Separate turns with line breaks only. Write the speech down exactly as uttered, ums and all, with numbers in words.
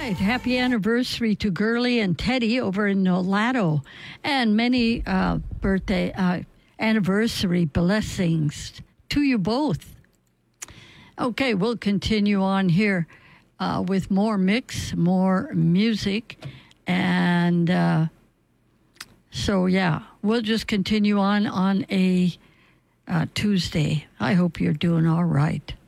right. Happy anniversary to Gurley and Teddy over in Nolato. And many uh, birthday, uh, anniversary blessings to you both. Okay, we'll continue on here uh, with more mix, more music. And uh, so, yeah, we'll just continue on on a uh, Tuesday. I hope you're doing all right.